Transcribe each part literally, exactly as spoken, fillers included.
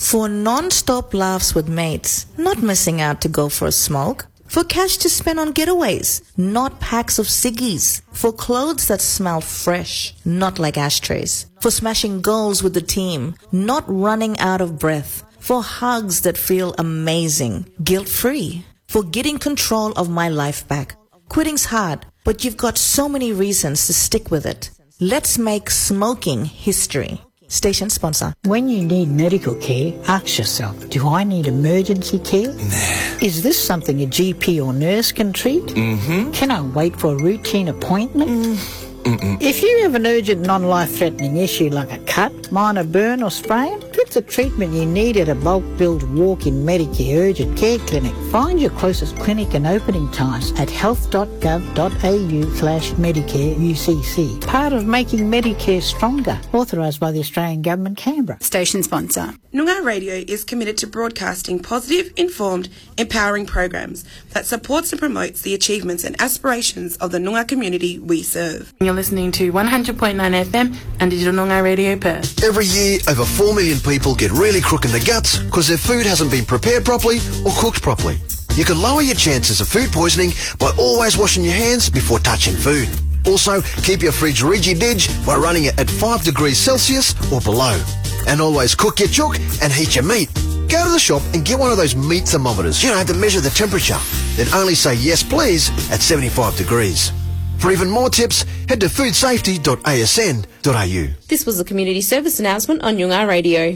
For non-stop laughs with mates, not missing out to go for a smoke. For cash to spend on getaways, not packs of ciggies. For clothes that smell fresh, not like ashtrays. For smashing goals with the team, not running out of breath. For hugs that feel amazing, guilt-free. For getting control of my life back. Quitting's hard, but you've got so many reasons to stick with it. Let's make smoking history. Station sponsor. When you need medical care, ask yourself, do I need emergency care? Nah. Is this something a G P or nurse can treat? Mm-hmm. Can I wait for a routine appointment? Mm. Mm-mm. If you have an urgent non-life-threatening issue like a cut, minor burn or sprain, get the treatment you need at a bulk-billed walk-in Medicare urgent care clinic. Find your closest clinic and opening times at health.gov.au slash Medicare U C C. Part of making Medicare stronger. Authorised by the Australian Government, Canberra. Station sponsor. Noongar Radio is committed to broadcasting positive, informed, empowering programs that supports and promotes the achievements and aspirations of the Noongar community we serve. You're listening to one hundred point nine F M and Digital Noongar Radio Perth. Every year, over four million people get really crook in the guts because their food hasn't been prepared properly or cooked properly. You can lower your chances of food poisoning by always washing your hands before touching food. Also, keep your fridge riggy-dig by running it at five degrees Celsius or below. And always cook your chook and heat your meat. Go to the shop and get one of those meat thermometers, you know, to measure the temperature. Then only say yes please at seventy-five degrees. For even more tips, head to food safety dot a s n dot a u. This was a community service announcement on Noongar Radio.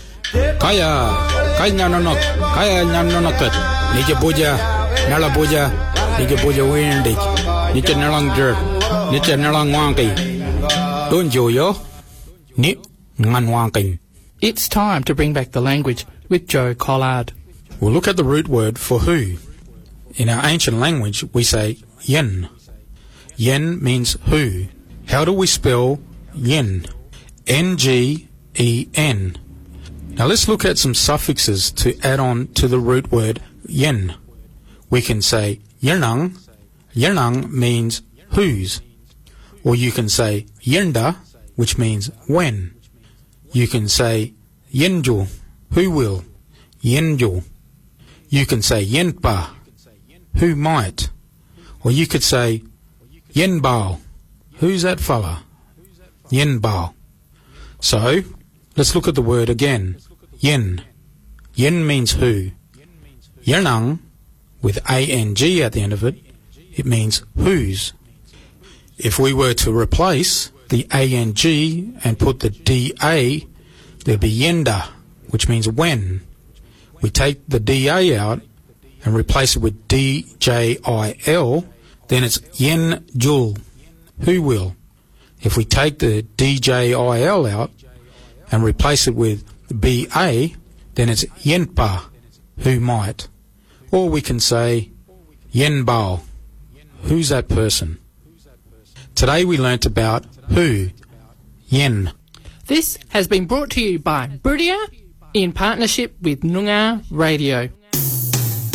Kaya, kaya nanonok, kaya nanonokot. Nije buja, nala buja, nije buja windig, nije nalang jer, nije nalang wangi. Don't you yo? Ni ngan wangi. It's time to bring back the language with Joe Collard. We'll look at the root word for who. In our ancient language, we say yen. Yen means who. How do we spell yen? N G E N. Now let's look at some suffixes to add on to the root word yen. We can say yernang. Yernang means whose. Or you can say yenda, which means when. You can say yenju, who will. Yenju. You can say yenpa, who might. Or you could say yenbao, who's that fella? Yenbao. So, let's look at the word again. Yen. Yen means who. Yernang, with A N G at the end of it, it means whose. If we were to replace the A N G and put the D A, there'd be yenda, which means when. We take the D A out and replace it with D J I L, then it's yen jul, who will. If we take the D J I L out and replace it with B A, then it's yenpa, who might. Or we can say yenbao, who's that person. Today we learnt about who, yen. This has been brought to you by Brudia in partnership with Noongar Radio.